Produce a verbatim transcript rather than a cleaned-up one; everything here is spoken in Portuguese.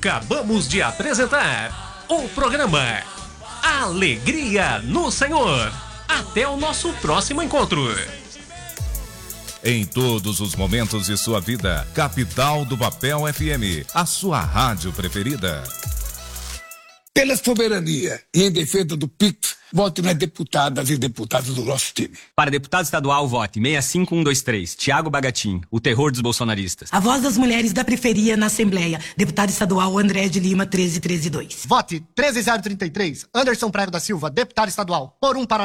Acabamos de apresentar o programa Alegria no Senhor. Até o nosso próximo encontro. Em todos os momentos de sua vida, Capital do Papel F M, a sua rádio preferida. Pela soberania e em defesa do P I X, vote nas deputadas e deputados do nosso time. Para deputado estadual, vote seis cinco um dois três, Tiago Bagatin, o terror dos bolsonaristas. A voz das mulheres da periferia na Assembleia, deputado estadual André de Lima, treze treze dois. Vote treze zero trinta e três, Anderson Prego da Silva, deputado estadual, por um para